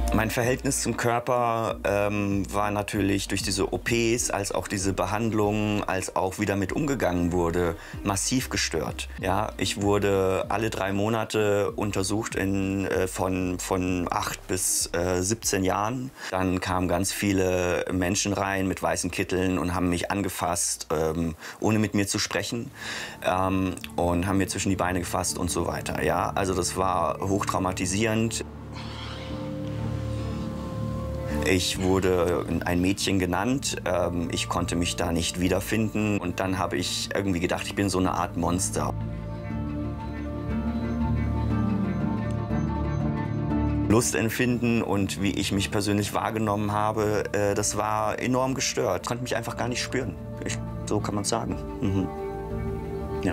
Mein Verhältnis zum Körper war natürlich durch diese OPs, als auch diese Behandlungen, als auch wie damit umgegangen wurde, massiv gestört. Ja, ich wurde alle 3 Monate untersucht von 8 bis 17 Jahren. Dann kamen ganz viele Menschen rein mit weißen Kitteln und haben mich angefasst, ohne mit mir zu sprechen, und haben mir zwischen die Beine gefasst und so weiter. Ja, also das war hochtraumatisierend. Ich wurde ein Mädchen genannt, ich konnte mich da nicht wiederfinden und dann habe ich irgendwie gedacht, ich bin so eine Art Monster. Lust empfinden und wie ich mich persönlich wahrgenommen habe, das war enorm gestört. Ich konnte mich einfach gar nicht spüren, so kann man es sagen. Ja.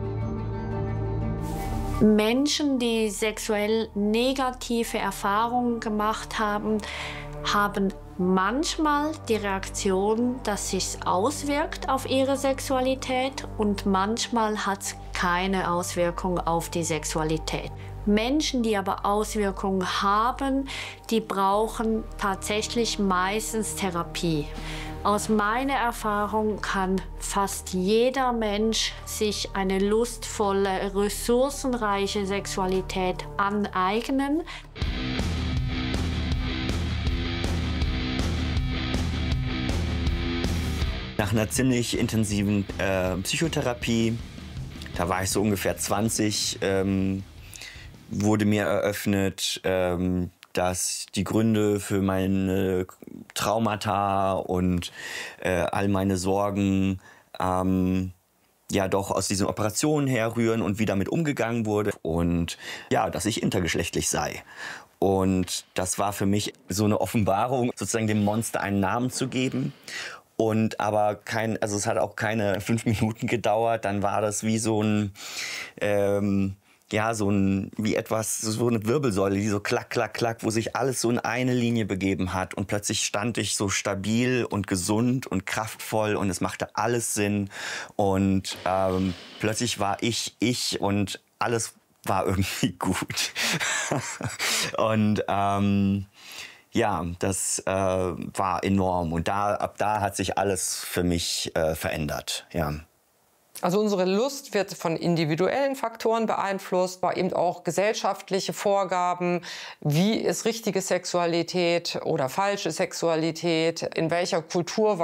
Menschen, die sexuell negative Erfahrungen gemacht haben, haben manchmal die Reaktion, dass es sich auswirkt auf ihre Sexualität und manchmal hat es keine Auswirkung auf die Sexualität. Menschen, die aber Auswirkungen haben, die brauchen tatsächlich meistens Therapie. Aus meiner Erfahrung kann fast jeder Mensch sich eine lustvolle, ressourcenreiche Sexualität aneignen. Nach einer ziemlich intensiven Psychotherapie, da war ich so ungefähr 20, wurde mir eröffnet, dass die Gründe für meine Traumata und all meine Sorgen ja doch aus diesen Operationen herrühren und wie damit umgegangen wurde und ja, dass ich intergeschlechtlich sei. Und das war für mich so eine Offenbarung, sozusagen dem Monster einen Namen zu geben. Und aber also es hat auch keine 5 Minuten gedauert, dann war das wie so ein, ja, so eine Wirbelsäule, die so klack, klack, klack, wo sich alles so in eine Linie begeben hat. Und plötzlich stand ich so stabil und gesund und kraftvoll und es machte alles Sinn. Und plötzlich war ich und alles war irgendwie gut. Und ja, das war enorm und ab da hat sich alles für mich verändert. Ja. Also unsere Lust wird von individuellen Faktoren beeinflusst, aber eben auch gesellschaftliche Vorgaben, wie ist richtige Sexualität oder falsche Sexualität, in welcher Kultur